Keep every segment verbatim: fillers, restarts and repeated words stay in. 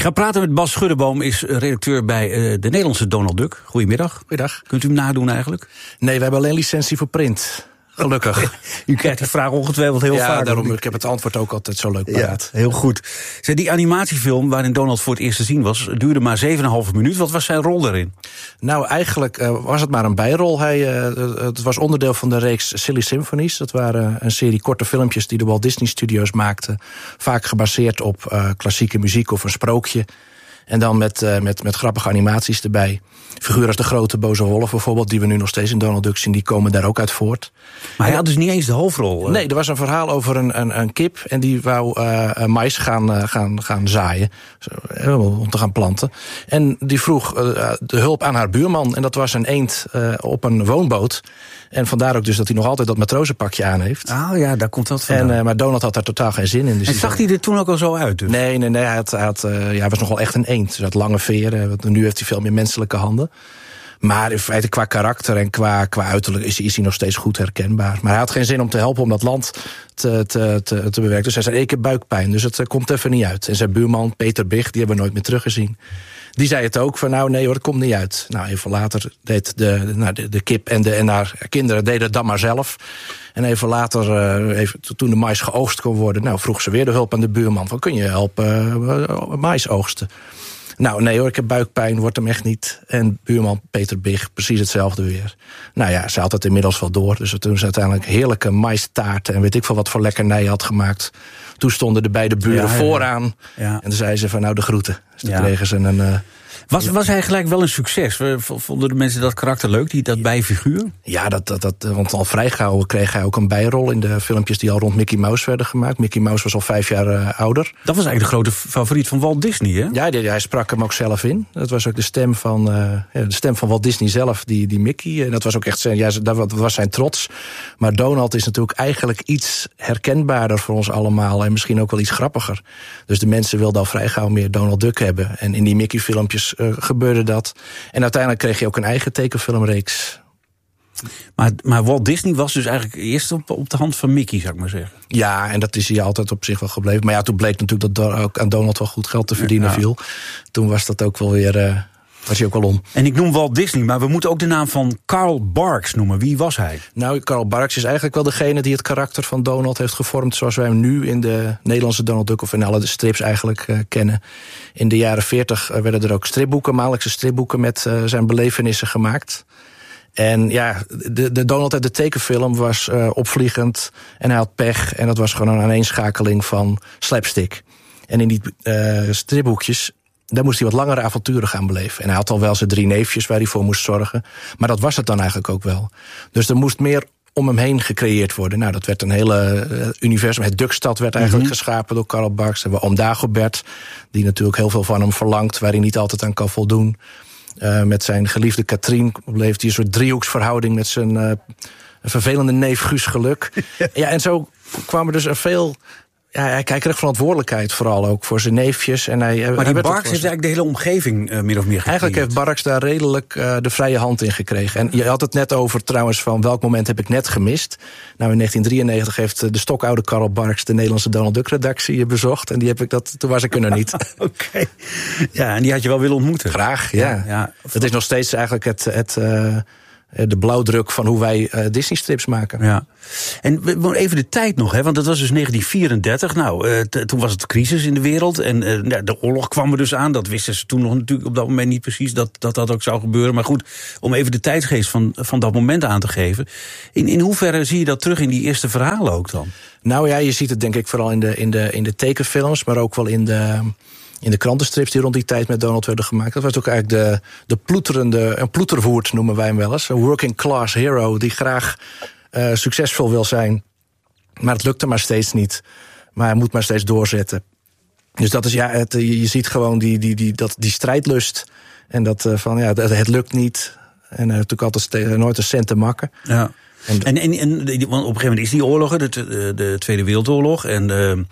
ga praten met Bas Schuddeboom, is redacteur bij uh, de Nederlandse Donald Duck. Goedemiddag. Goeiedag. Kunt u hem nadoen eigenlijk? Nee, we hebben alleen licentie voor print. Gelukkig. U krijgt die vraag ongetwijfeld heel ja, vaak. Ja, daarom, ik heb het antwoord ook altijd zo leuk paraat. Ja, heel goed. Zeg, die animatiefilm waarin Donald voor het eerst te zien was, duurde maar zeven komma vijf minuut. Wat was zijn rol daarin? Nou, eigenlijk uh, was het maar een bijrol. Hij, uh, het was onderdeel van de reeks Silly Symphonies. Dat waren een serie korte filmpjes die de Walt Disney Studios maakten. Vaak gebaseerd op uh, klassieke muziek of een sprookje. En dan met, uh, met, met grappige animaties erbij. Figuren als de grote boze wolf bijvoorbeeld, die we nu nog steeds in Donald Duck zien, die komen daar ook uit voort. Maar hij had dus niet eens de hoofdrol? Uh. Nee, er was een verhaal over een, een, een kip en die wou uh, mais gaan, uh, gaan, gaan zaaien, om te gaan planten. En die vroeg uh, de hulp aan haar buurman en dat was een eend uh, op een woonboot. En vandaar ook dus dat hij nog altijd dat matrozenpakje aan heeft. Ah ja, daar komt dat vandaan. En, uh, maar Donald had daar totaal geen zin in. Dus en zag hij er toen ook al zo uit? Dus? Nee, nee, nee. Hij, had, hij, had, uh, ja, hij was nogal echt een eend. Hij had lange veren. Nu heeft hij veel meer menselijke handen. Maar in feite qua karakter en qua, qua uiterlijk is, is hij nog steeds goed herkenbaar. Maar hij had geen zin om te helpen om dat land te, te, te, te bewerken. Dus hij zei, ik heb buikpijn, dus het uh, komt even niet uit. En zijn buurman, Peter Big, die hebben we nooit meer teruggezien. Die zei het ook, van nou nee hoor, dat komt niet uit. Nou, even later deed de, de, nou, de, de kip en, de, en haar kinderen deden het dan maar zelf. En even later, uh, even, toen de mais geoogst kon worden, nou, vroeg ze weer de hulp aan de buurman. Van, kun je helpen uh, mais oogsten? Nou, nee hoor, ik heb buikpijn, wordt hem echt niet. En buurman Peter Big, precies hetzelfde weer. Nou ja, ze had het inmiddels wel door. Dus toen ze uiteindelijk heerlijke maistaarten en weet ik veel wat voor lekkernij had gemaakt. Toen stonden de beide buren ja, ja, ja. vooraan. Ja. En toen zei ze van, nou, de groeten. Dus toen ja. kregen ze een... Uh, Was, was hij gelijk wel een succes? Vonden de mensen dat karakter leuk, die, dat bijfiguur? Ja, dat, dat, dat, want al vrij gauw kreeg hij ook een bijrol in de filmpjes die al rond Mickey Mouse werden gemaakt. Mickey Mouse was al vijf jaar uh, ouder. Dat was eigenlijk de grote favoriet van Walt Disney, hè? Ja, die, hij sprak hem ook zelf in. Dat was ook de stem van, uh, de stem van Walt Disney zelf, die, die Mickey. En dat was ook echt zijn, ja, dat was zijn trots. Maar Donald is natuurlijk eigenlijk iets herkenbaarder voor ons allemaal. En misschien ook wel iets grappiger. Dus de mensen wilden al vrij gauw meer Donald Duck hebben. En in die Mickey-filmpjes Uh, gebeurde dat. En uiteindelijk kreeg je ook een eigen tekenfilmreeks. Maar, maar Walt Disney was dus eigenlijk eerst op, op de hand van Mickey, zou ik maar zeggen. Ja, en dat is hij altijd op zich wel gebleven. Maar ja, toen bleek natuurlijk dat ook aan Donald wel goed geld te verdienen ja. viel. Toen was dat ook wel weer... Uh, was hij ook wel om. En ik noem Walt Disney, maar we moeten ook de naam van Carl Barks noemen. Wie was hij? Nou, Carl Barks is eigenlijk wel degene die het karakter van Donald heeft gevormd zoals wij hem nu in de Nederlandse Donald Duck of in alle strips eigenlijk uh, kennen. In de jaren veertig uh, werden er ook stripboeken, maandelijkse stripboeken met uh, zijn belevenissen gemaakt. En ja, de, de Donald uit de tekenfilm was uh, opvliegend en hij had pech. En dat was gewoon een aaneenschakeling van slapstick. En in die uh, stripboekjes, daar moest hij wat langere avonturen gaan beleven. En hij had al wel zijn drie neefjes waar hij voor moest zorgen. Maar dat was het dan eigenlijk ook wel. Dus er moest meer om hem heen gecreëerd worden. Nou, dat werd een hele uh, universum. Het Duckstad werd eigenlijk mm-hmm. geschapen door Carl Barks. En we oom Dagobert, die natuurlijk heel veel van hem verlangt, waar hij niet altijd aan kan voldoen. Uh, met zijn geliefde Katrien bleef hij een soort driehoeksverhouding met zijn uh, vervelende neef Guus Geluk. Ja, en zo kwamen dus er veel. Ja, hij kreeg verantwoordelijkheid vooral ook voor zijn neefjes. En hij, maar hij die Barks heeft eigenlijk de hele omgeving uh, meer of meer gecreëerd. Eigenlijk heeft Barks daar redelijk uh, de vrije hand in gekregen. En je had het net over trouwens van welk moment heb ik net gemist. Nou, in negentien drieënnegentig heeft de stokoude Carl Barks de Nederlandse Donald Duck redactie bezocht. En die heb ik dat, toen was ik er nog niet. Oké. Okay. Ja, en die had je wel willen ontmoeten. Graag, ja. ja, ja. Het is nog steeds eigenlijk het... het uh, de blauwdruk van hoe wij uh, Disney-strips maken. Ja. En even de tijd nog, hè, want dat was dus negentien vierendertig. Nou, uh, t- toen was het crisis in de wereld en uh, de oorlog kwam er dus aan. Dat wisten ze toen nog natuurlijk op dat moment niet precies dat dat, dat ook zou gebeuren. Maar goed, om even de tijdsgeest van, van dat moment aan te geven. In, in hoeverre zie je dat terug in die eerste verhalen ook dan? Nou ja, je ziet het denk ik vooral in de, in de, in de tekenfilms, maar ook wel in de... in de krantenstrips die rond die tijd met Donald werden gemaakt. Dat was ook eigenlijk de, de ploeterende, een ploeterwoerd noemen wij hem wel eens. Een working class hero die graag uh, succesvol wil zijn. Maar het lukte maar steeds niet. Maar hij moet maar steeds doorzetten. Dus dat is, ja, het, je, je ziet gewoon die, die, die, dat, die strijdlust. En dat uh, van, ja, het, het lukt niet. En uh, natuurlijk altijd nooit een cent te makken. Ja. En, en, en, en want op een gegeven moment is die oorlog, de, de, de Tweede Wereldoorlog. En uh,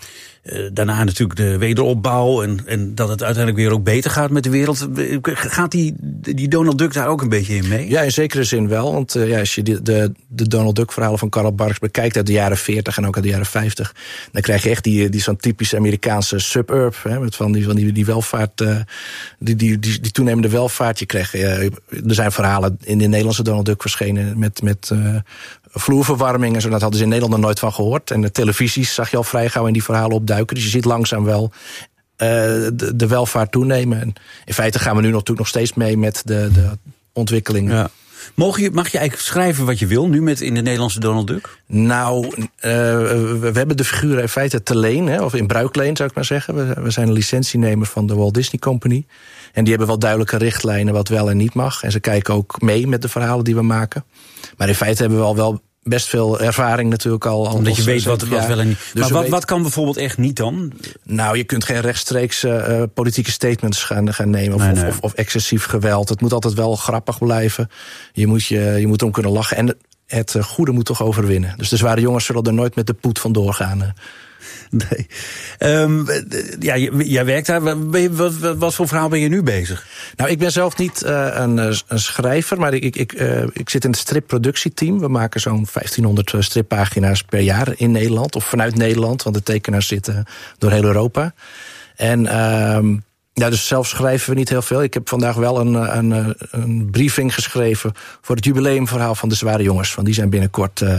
Uh, daarna natuurlijk de wederopbouw en, en dat het uiteindelijk weer ook beter gaat met de wereld. Gaat die, die Donald Duck daar ook een beetje in mee? Ja, in zekere zin wel. Want uh, ja, als je de, de, de Donald Duck verhalen van Carl Barks bekijkt uit de jaren veertig en ook uit de jaren vijftig, dan krijg je echt die, die zo'n typische Amerikaanse suburb, hè, met van die, van die, die welvaart, uh, die, die, die, die toenemende welvaart. Je krijgt, uh, er zijn verhalen in de Nederlandse Donald Duck verschenen met, met uh, vloerverwarming en zo. Dat hadden ze in Nederland nog nooit van gehoord. En de televisies zag je al vrij gauw in die verhalen opduiken. Dus je ziet langzaam wel uh, de, de welvaart toenemen. En in feite gaan we nu natuurlijk nog steeds mee met de, de ontwikkelingen. Ja. Mag je, mag je eigenlijk schrijven wat je wil nu met in de Nederlandse Donald Duck? Nou, uh, we, we hebben de figuren in feite te leen, hè, of in bruikleen zou ik maar zeggen. We, we zijn een licentienemer van de Walt Disney Company. En die hebben wel duidelijke richtlijnen wat wel en niet mag. En ze kijken ook mee met de verhalen die we maken. Maar in feite hebben we al wel best veel ervaring natuurlijk al. al Omdat je weet wat, wat wel en niet. Dus maar wat, weet... wat kan bijvoorbeeld echt niet dan? Nou, je kunt geen rechtstreeks uh, politieke statements gaan, gaan nemen. Of, nee, nee. Of, of excessief geweld. Het moet altijd wel grappig blijven. Je moet, je, je moet erom kunnen lachen. En het goede moet toch overwinnen. Dus de zware jongens zullen er nooit met de poet vandoor gaan. Uh. Nee. Um, ja, jij werkt daar. Wat, wat, wat voor verhaal ben je nu bezig? Nou, ik ben zelf niet uh, een, een schrijver, maar ik, ik, uh, ik zit in het stripproductieteam. We maken zo'n vijftienhonderd strippagina's per jaar in Nederland. Of vanuit Nederland, want de tekenaars zitten door heel Europa. En uh, ja, dus zelf schrijven we niet heel veel. Ik heb vandaag wel een, een, een briefing geschreven voor het jubileumverhaal van de zware jongens. Want die zijn binnenkort uh,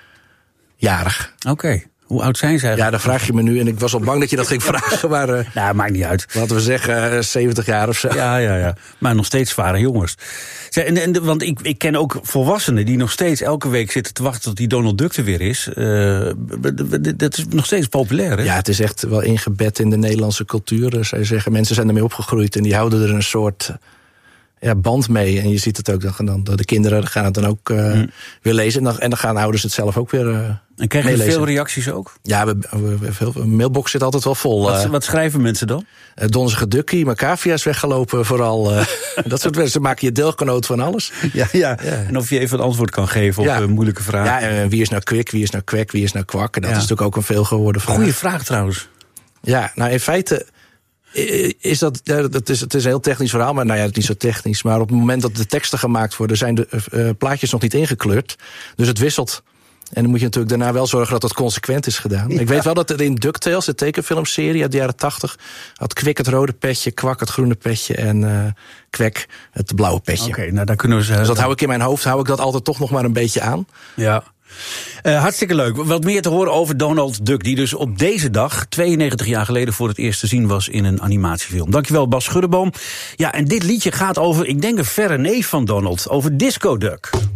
jarig. Oké. Okay. Hoe oud zijn ze eigenlijk? Ja, dat vraag je me nu. En ik was al bang dat je dat ging vragen. Maar, uh, nou, maakt niet uit. Laten we zeggen uh, zeventig jaar of zo. Ja, ja, ja. Maar nog steeds zware jongens. En, en, want ik, ik ken ook volwassenen die nog steeds elke week zitten te wachten tot die Donald Duck er weer is. Uh, dat is nog steeds populair, hè? Ja, het is echt wel ingebed in de Nederlandse cultuur. Zou je zeggen, mensen zijn ermee opgegroeid en die houden er een soort ja, band mee. En je ziet het ook, dan, de kinderen gaan het dan ook uh, hmm. weer lezen. En dan, en dan gaan ouders het zelf ook weer uh, En krijg je veel reacties ook? Ja, we, we, we, veel, de mailbox zit altijd wel vol. Wat, uh, wat schrijven mensen dan? Uh, Donzige Dukkie, mijn cavia is weggelopen vooral. Uh, dat soort mensen. Ze maken je deelgenoot van alles. Ja, ja, ja. En of je even een antwoord kan geven ja. op uh, moeilijke vragen. Ja, en wie is nou kwik, wie is nou kwek, wie is nou kwak. En dat ja. is natuurlijk ook een veelgehoorde vraag. Goeie vraag trouwens. Ja, nou in feite is dat, ja, dat is, het is een heel technisch verhaal, maar nou ja, het is niet zo technisch. Maar op het moment dat de teksten gemaakt worden, zijn de uh, plaatjes nog niet ingekleurd. Dus het wisselt. En dan moet je natuurlijk daarna wel zorgen dat het consequent is gedaan. Ja. Ik weet wel dat er in DuckTales, de tekenfilmserie uit de jaren tachtig, had Kwik het rode petje, Kwak het groene petje en uh, Kwek het blauwe petje. Oké, okay, nou daar kunnen we ze. Dus dat hou ik in mijn hoofd, hou ik dat altijd toch nog maar een beetje aan. Ja. Uh, hartstikke leuk. Wat meer te horen over Donald Duck, die dus op deze dag, tweeënnegentig jaar geleden, voor het eerst te zien was in een animatiefilm. Dankjewel, Bas Schuddeboom. Ja, en dit liedje gaat over, ik denk, een verre neef van Donald, over Disco Duck.